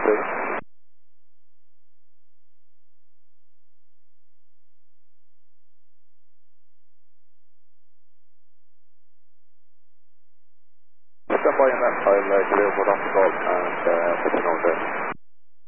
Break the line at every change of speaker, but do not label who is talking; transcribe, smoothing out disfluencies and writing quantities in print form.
please. Stand by in that time, clear for off the call and put an order.